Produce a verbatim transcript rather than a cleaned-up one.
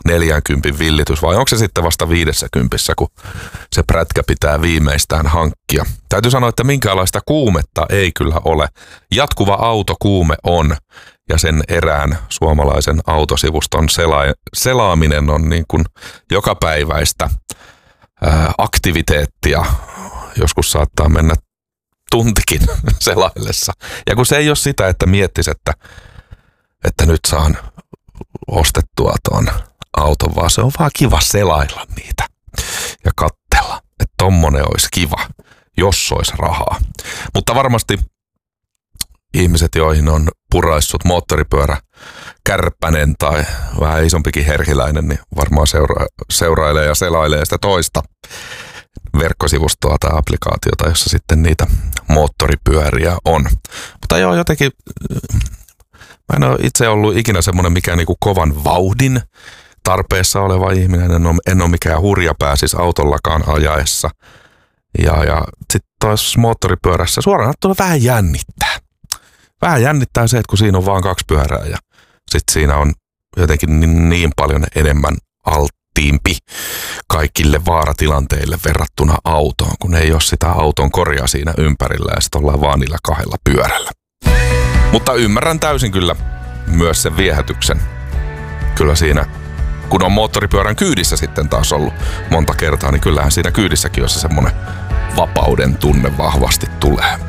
neljänkympin villitys vai onko se sitten vasta viidessä kympissä, kun se prätkä pitää viimeistään hankkia. Täytyy sanoa, että minkäänlaista kuumetta ei kyllä ole. Jatkuva autokuume on ja sen erään suomalaisen autosivuston sela- selaaminen on niin kuin jokapäiväistä ää, aktiviteettia. Joskus saattaa mennä tuntikin selaillessa. Ja kun se ei ole sitä, että miettisi, että, että nyt saan ostettua tuon auton, vaan se on vaan kiva selailla niitä ja katsella, että tommonen olisi kiva, jos olisi rahaa. Mutta varmasti ihmiset, joihin on puraissut moottoripyörä kärppänen tai vähän isompikin herkiläinen, niin varmaan seura- seurailee ja selailee sitä toista verkkosivustoa tai applikaatiota, jossa sitten niitä moottoripyöriä on. Mutta joo, jotenkin mä en ole itse ollut ikinä semmoinen mikään niinku kovan vauhdin tarpeessa oleva ihminen. En ole, en ole mikään hurjapää siis autollakaan ajaessa. Ja, ja sitten tuossa moottoripyörässä suoraan tulee vähän jännittää. Vähän jännittää se, että kun siinä on vaan kaksi pyörää ja sitten siinä on jotenkin niin, niin paljon enemmän alttiimpi kaikille vaaratilanteille verrattuna autoon, kun ei ole sitä auton korjaa siinä ympärillä ja sitten ollaan vaan niillä kahdella pyörällä. Mutta ymmärrän täysin kyllä myös sen viehätyksen. Kyllä siinä, kun on moottoripyörän kyydissä sitten taas ollut monta kertaa, niin kyllähän siinä kyydissäkin, jossa semmoinen vapauden tunne vahvasti tulee.